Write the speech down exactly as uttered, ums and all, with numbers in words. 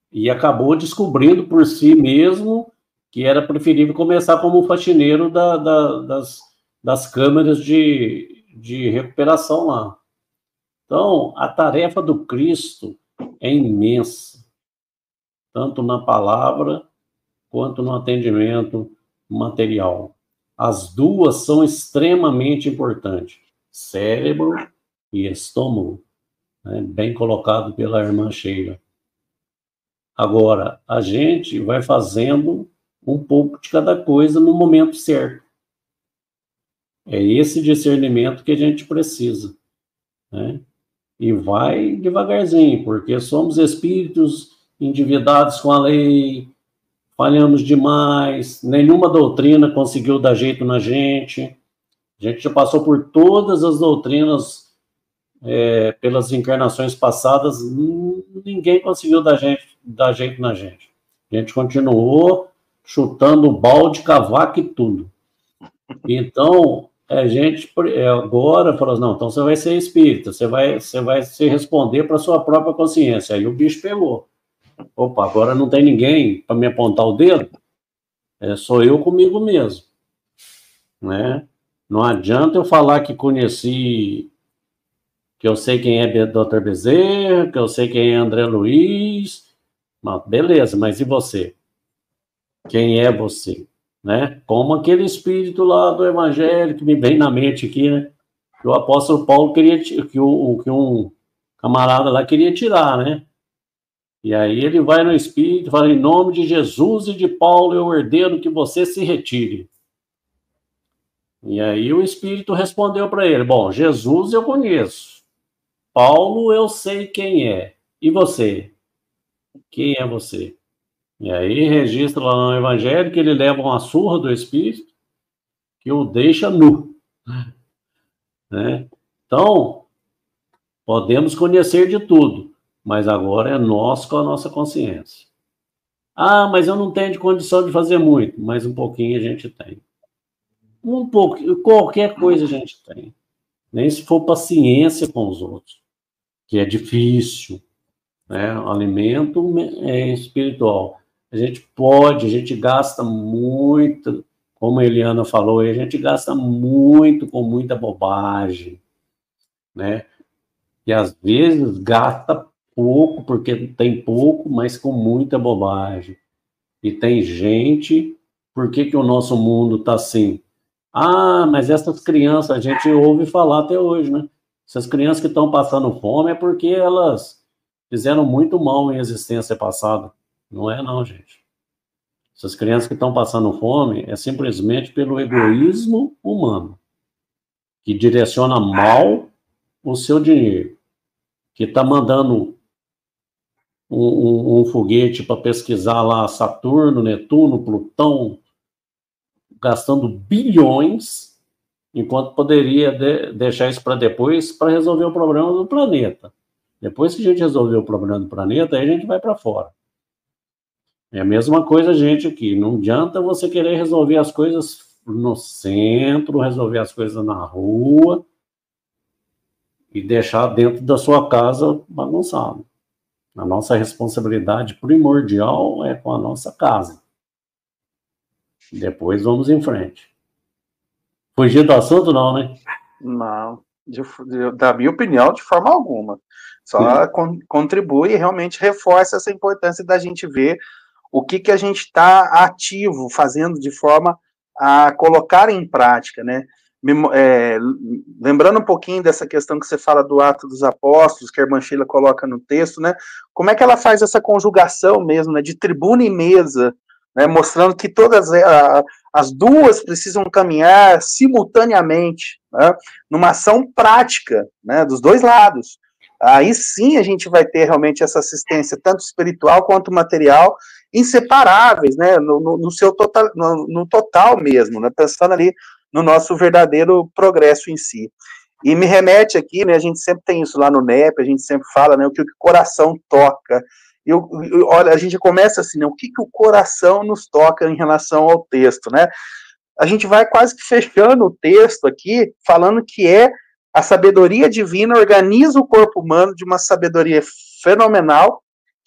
e acabou descobrindo por si mesmo que era preferível começar como faxineiro da, da, das, das câmeras de, de recuperação lá. Então, a tarefa do Cristo é imensa, tanto na palavra quanto no atendimento material. As duas são extremamente importantes, cérebro e estômago, né? Bem colocado pela irmã Sheila. Agora, a gente vai fazendo um pouco de cada coisa no momento certo. É esse discernimento que a gente precisa, né? E vai devagarzinho, porque somos espíritos endividados com a lei, falhamos demais, nenhuma doutrina conseguiu dar jeito na gente. A gente já passou por todas as doutrinas é, pelas encarnações passadas, ninguém conseguiu dar, gente, dar jeito na gente. A gente continuou chutando balde, cavaco e tudo. Então, a gente agora falou, não, então você vai ser espírita, você vai, você vai se responder para a sua própria consciência. Aí o bicho pegou. Opa, agora não tem ninguém para me apontar o dedo, é, sou eu comigo mesmo, né? Não adianta eu falar que conheci, que eu sei quem é doutor Bezerra, que eu sei quem é André Luiz, mas beleza, mas e você? Quem é você? Né? Como aquele espírito lá do Evangelho que me vem na mente aqui, né? Que o apóstolo Paulo queria, que, o, que um camarada lá queria tirar, né? E aí ele vai no espírito e fala, em nome de Jesus e de Paulo eu ordeno que você se retire. E aí o espírito respondeu para ele, bom, Jesus eu conheço, Paulo eu sei quem é, e você? Quem é você? E aí registra lá no Evangelho que ele leva uma surra do espírito que o deixa nu, né? Então, podemos conhecer de tudo, mas agora é nós com a nossa consciência. Ah, mas eu não tenho de condição de fazer muito, mas um pouquinho a gente tem. Um pouco, qualquer coisa a gente tem. Nem se for paciência com os outros, que é difícil, né? O alimento é espiritual. A gente pode, a gente gasta muito, como a Eliana falou, a gente gasta muito com muita bobagem, né? E às vezes gasta pouco, porque tem pouco, mas com muita bobagem. E tem gente, por que que o nosso mundo está assim? Ah, mas essas crianças, a gente ouve falar até hoje, né? Essas crianças que estão passando fome é porque elas fizeram muito mal em existência passada. Não é não, gente. Essas crianças que estão passando fome é simplesmente pelo egoísmo humano, que direciona mal o seu dinheiro, que está mandando um, um, um foguete para pesquisar lá Saturno, Netuno, Plutão, gastando bilhões, enquanto poderia de, deixar isso para depois, para resolver o problema do planeta. Depois que a gente resolver o problema do planeta, aí a gente vai para fora. É a mesma coisa, gente, aqui. Não adianta você querer resolver as coisas no centro, resolver as coisas na rua e deixar dentro da sua casa bagunçado. A nossa responsabilidade primordial é com a nossa casa. Depois vamos em frente. Fugir do assunto, não, né? Não, de, de, da minha opinião, de forma alguma. Só con, contribui e realmente reforça essa importância da gente ver o que, que a gente está ativo, fazendo de forma a colocar em prática, né? É, lembrando um pouquinho dessa questão que você fala do ato dos apóstolos, que a irmã Sheila coloca no texto, né? Como é que ela faz essa conjugação mesmo, né? De tribuna e mesa, né? Mostrando que todas a, as duas precisam caminhar simultaneamente, né? Numa ação prática, né? Dos dois lados. Aí sim a gente vai ter realmente essa assistência, tanto espiritual quanto material, inseparáveis, né? No, no, no seu total, no, no total mesmo, né? Pensando ali no nosso verdadeiro progresso em si. E me remete aqui, né, a gente sempre tem isso lá no N E P, a gente sempre fala, né, o que o coração toca. E eu, eu, olha, a gente começa assim, né, o que, que o coração nos toca em relação ao texto, né? A gente vai quase que fechando o texto aqui, falando que é a sabedoria divina organiza o corpo humano de uma sabedoria fenomenal,